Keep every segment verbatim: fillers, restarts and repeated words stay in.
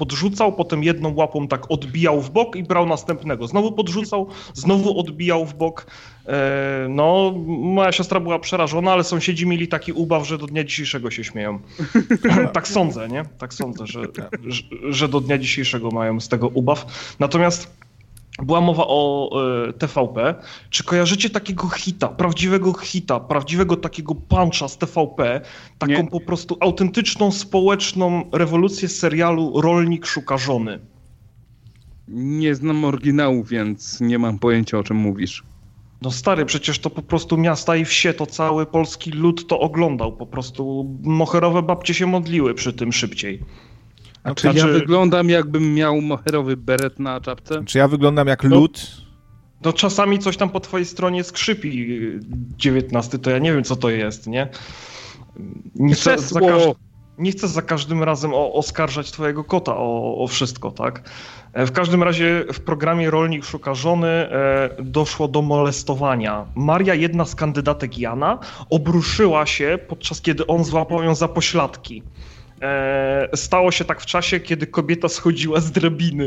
podrzucał, potem jedną łapą tak odbijał w bok i brał następnego. Znowu podrzucał, znowu odbijał w bok. No, moja siostra była przerażona, ale sąsiedzi mieli taki ubaw, że do dnia dzisiejszego się śmieją. Tak sądzę, nie? Tak sądzę, że, że, że do dnia dzisiejszego mają z tego ubaw. Natomiast była mowa o y, T V P. Czy kojarzycie takiego hita, prawdziwego hita, prawdziwego takiego puncha z T V P, taką Nie. po prostu autentyczną społeczną rewolucję z serialu Rolnik szuka żony? Nie znam oryginału, więc nie mam pojęcia, o czym mówisz. No stary, przecież to po prostu miasta i wsie, to cały polski lud to oglądał. Po prostu moherowe babcie się modliły przy tym szybciej. A czy znaczy... ja wyglądam, jakbym miał moherowy beret na czapce? Czy ja wyglądam jak lud? No, no czasami coś tam po twojej stronie skrzypi dziewiętnasty, to ja nie wiem, co to jest, nie? Nie chcę, za, każ... nie chcę za każdym razem o, oskarżać twojego kota o, o wszystko, tak? W każdym razie w programie Rolnik szuka żony e, doszło do molestowania. Maria, jedna z kandydatek Jana, obruszyła się, podczas kiedy on złapał ją za pośladki. E, stało się tak w czasie, kiedy kobieta schodziła z drabiny.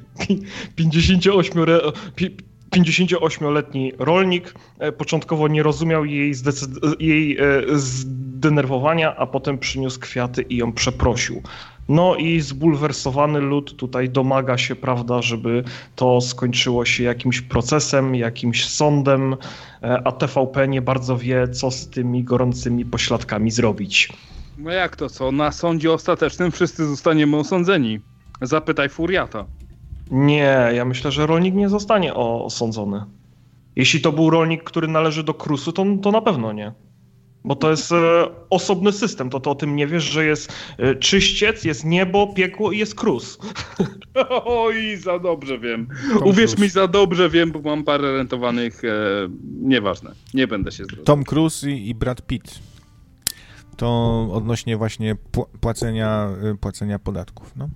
pięćdziesięcioośmioletni rolnik e, początkowo nie rozumiał jej, zdecyd- jej e, zdenerwowania, a potem przyniósł kwiaty i ją przeprosił. No i zbulwersowany lud tutaj domaga się, prawda, żeby to skończyło się jakimś procesem, jakimś sądem, a T V P nie bardzo wie, co z tymi gorącymi pośladkami zrobić. No jak to co? Na sądzie ostatecznym wszyscy zostaniemy osądzeni. Zapytaj Furiata. Nie, ja myślę, że rolnik nie zostanie osądzony. Jeśli to był rolnik, który należy do Krusu, to, to na pewno nie. Bo to jest e, osobny system, to, to o tym nie wiesz, że jest e, czyściec, jest niebo, piekło i jest Krus. Oj, za dobrze wiem. Tom Uwierz Cruise. mi, za dobrze wiem, bo mam parę rentowanych, e, nieważne, nie będę się zdradzał. Tom Cruise i, i Brad Pitt. To odnośnie właśnie płacenia, płacenia podatków, no.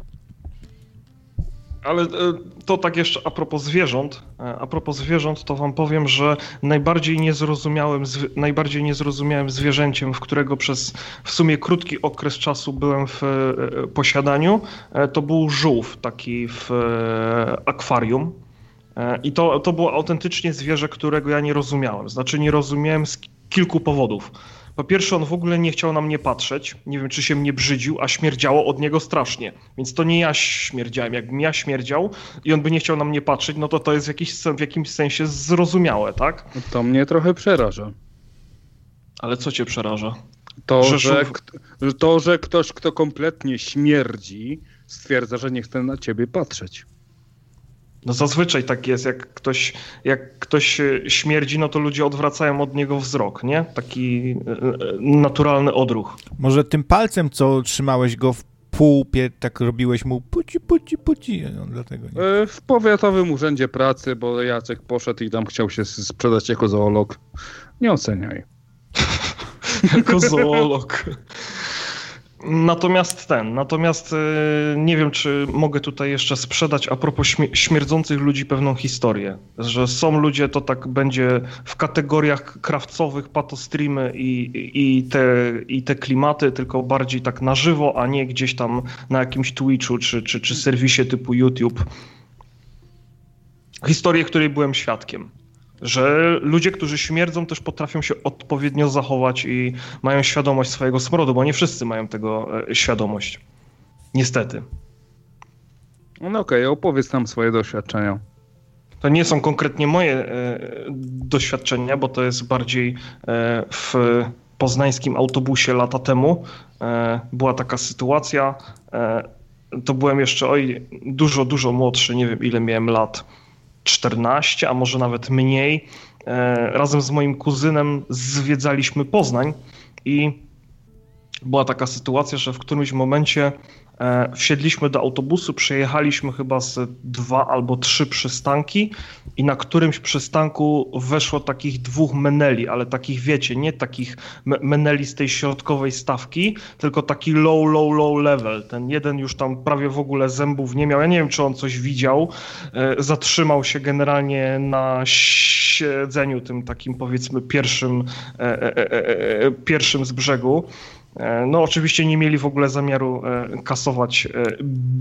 Ale to tak jeszcze a propos zwierząt, a propos zwierząt, to wam powiem, że najbardziej niezrozumiałym, najbardziej niezrozumiałym zwierzęciem, w którego przez w sumie krótki okres czasu byłem w posiadaniu, to był żółw, taki w akwarium. I to, to było autentycznie zwierzę, którego ja nie rozumiałem. Znaczy nie rozumiałem z kilku powodów. Po pierwsze, on w ogóle nie chciał na mnie patrzeć, nie wiem, czy się mnie brzydził, a śmierdziało od niego strasznie. Więc to nie ja śmierdziałem. Jakbym ja śmierdział i on by nie chciał na mnie patrzeć, no to to jest w, jakiś, w jakimś sensie zrozumiałe, tak? To mnie trochę przeraża. Ale co cię przeraża? To, że, że, to, że ktoś, kto kompletnie śmierdzi, stwierdza, że nie chce na ciebie patrzeć. No zazwyczaj tak jest, jak ktoś, jak ktoś śmierdzi, no to ludzie odwracają od niego wzrok, nie? Taki naturalny odruch. Może tym palcem, co trzymałeś go w półpie, tak robiłeś mu puci, puci, puci, no, dlatego nie. W powiatowym urzędzie pracy, bo Jacek poszedł i tam chciał się sprzedać jako zoolog. Nie oceniaj. Jako zoolog. Natomiast ten, natomiast nie wiem, czy mogę tutaj jeszcze sprzedać a propos śmierdzących ludzi pewną historię, że są ludzie, to tak będzie w kategoriach krawcowych, patostreamy i, i, te, i te klimaty, tylko bardziej tak na żywo, a nie gdzieś tam na jakimś Twitchu czy, czy, czy serwisie typu YouTube. Historię, której byłem świadkiem. Że ludzie, którzy śmierdzą, też potrafią się odpowiednio zachować i mają świadomość swojego smrodu, bo nie wszyscy mają tego e, świadomość. Niestety. No okej, okay, opowiedz nam swoje doświadczenia. To nie są konkretnie moje e, doświadczenia, bo to jest bardziej e, w poznańskim autobusie lata temu. E, była taka sytuacja. E, to byłem jeszcze oj, dużo, dużo młodszy, nie wiem ile miałem lat. czternaście, a może nawet mniej. Razem z moim kuzynem zwiedzaliśmy Poznań i była taka sytuacja, że w którymś momencie wsiedliśmy do autobusu, przejechaliśmy chyba z dwa albo trzy przystanki i na którymś przystanku weszło takich dwóch meneli, ale takich wiecie, nie takich meneli z tej środkowej stawki, tylko taki low, low, low level. Ten jeden już tam prawie w ogóle zębów nie miał. Ja nie wiem, czy on coś widział. Zatrzymał się generalnie na siedzeniu tym takim powiedzmy pierwszym, pierwszym z brzegu. No oczywiście nie mieli w ogóle zamiaru kasować